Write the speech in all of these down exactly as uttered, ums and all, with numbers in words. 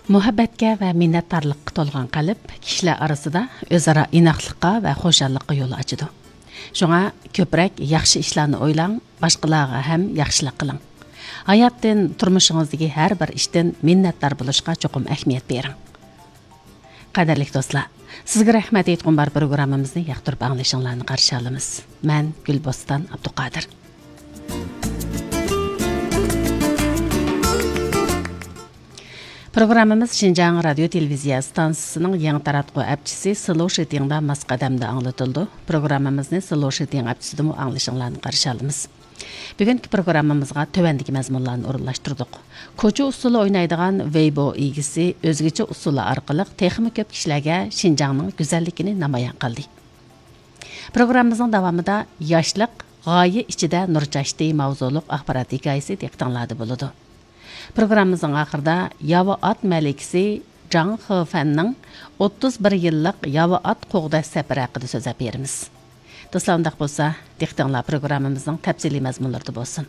Muhabbatga va minnatdorlikqa to'lgan qalb kishilar orasida o'zaro inoqlikqa va xo'shallikqa yo'l ochadi. Shunga ko'proq yaxshi ishlarni o'ylang, boshqalarga ham yaxshilik qiling. Hayotdan, turmushingizdagi har bir ishdan minnatdor bo'lishga cho'qim ahamiyat bering. Qadrli do'stlar, sizga rahmat aytgan bar programmamizni yoqtirib anglashingizni qarshi olamiz. Men Gulboston Abduqodir. Programmamiz Şinjan Radio Televiziya stansiyasining yangi taratquv apchisi Slow Shitingda masqadamda anglatildi. Programmamizni Slow Shiting apchisida anglashingizni qarshi olamiz. Bugungi programmamizga tövendagi mazmunlarni o'rinlashtirdik. Ko'cha usuli o'ynaydigan Weibo egisi o'zgacha usullar orqali texnik ko'p kishilarga Şinjanning go'zalligini namoyon qildi. Programmamizning davomida yoshlik g'oya ichida nur chashdi mavzuliq axborot hikoyasi diqqatinglarda bo'ladi. Programmamızın axırda Yava at məlikisi Zhang Hefenning o'ttiz bir yillik Yava at qo'g'dash safari haqida so'zlab beramiz. Do'stlar, undaq bo'lsa, diqqatinglar programmamizning tafsiliy mazmunlarida bo'lsin.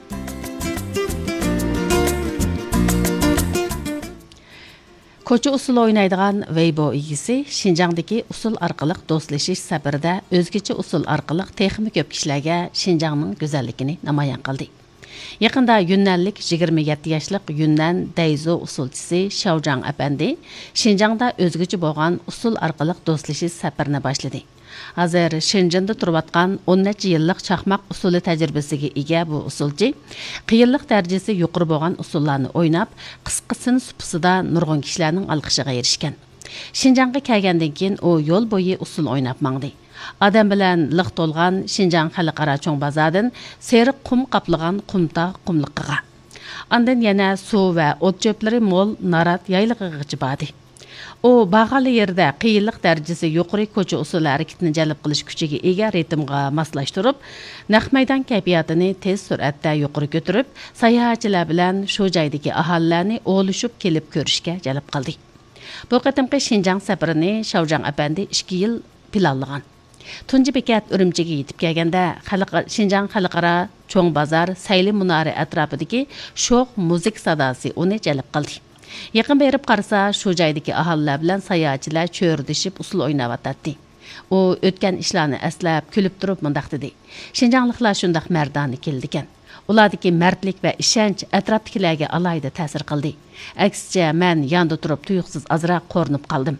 Ko'cha usuli o'ynaydigan Weibo egisi Şinjandagi usul orqali do'stlashish safarida o'zgacha usul orqali texnik ko'p kishilarga Şinjanning go'zalligini namoyon qildi. Yaqında Yunnanlik yigirma yetti yoshlik Yunnan Dayzo usulchisi Shaojang apandi Şinjanda o'zgacha bo'lgan usul orqali do'stlashish safarini boshladi. Hozir Şinjanda turayotgan o'n necha yillik chaqmoq usuli tajribasiga ega bu usulchi qiyinlik darajasi yuqori bo'lgan usullarni o'ynab, qisqasini supusida nurg'un kishilarning olqishiga erishgan. Şinjanga kelgandan keyin u yo'l bo'yi usul o'ynab mangdi. Adam bilan liq to'lgan Şinjan xalqaro cho'ng bozordan seriq qum qaplagan qumta qumliqiga. Andan yana suv va o't cho'plari mo'l Narat yaylig'igacha bordi. U bag'ali yerda qiyinlik darajasi yuqori ko'cha usuli harakatini jalb qilish kuchiga ega ritmga moslashtirib, naq maydon kayfiyatini tez sur'atda yuqori ko'tarib, sayohatchilar bilan shu joydagi aholilarni o'lishib kelib ko'rishga jalb qildi. Bu qatimqi Şinjan safarini Shaojang apandi ikki yil planlagan. Tunji bekat Urumchiga yetib kelganda Şinjan xalqaro cho'ng bozor Sayli munari atrofidagi sho'x muzik sadosi uni jalb qildi. Yaqin berib qarasa, shu joydagi aholilar bilan sayohatchilar cho'rdishib usul o'ynayotdi. U o'tgan ishlarni aslab kulib turib mundaq dedi. Şinjanliklar shundaq mardoni keldikan. Ulardagi mardlik va ishonch atrofdagilarga alayda ta'sir qildi. Aksicha men yonda turib tuyuqsiz azroq qo'rnib qoldim.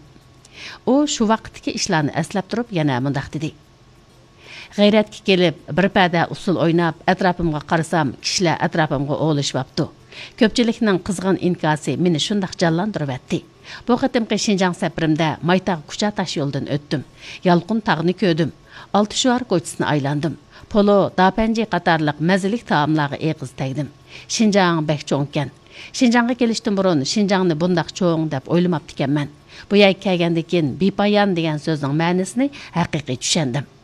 U shu vaqtdagi ishlarni aslab turib yana mundaq dedi. G'ayratga kelib, bir pada usul o'ynab, atrofimga qarasam, kishilar atrofimga o'lishyapti. Ko'pchilikning qizg'in inkosi meni shundaq jonlantiribdi. Bu qatimqi Şinjan safarimda Maytaq Kucha tash yo'ldan o'tdim. Yalqin tog'ni ko'rdim. Oltishuar ko'chasini aylandim. Polo, dapanji qatorliq mazalik taomlarga eqiz tegdim. Şinjan bek cho'ngkan. Şinjanga kelishdan burun Şinjangni bundaq cho'ng deb o'ylamabdi ekanman. Bu yerga kelgandan keyin bepoyon degan so'zning ma'nosini haqiqiy tushundim.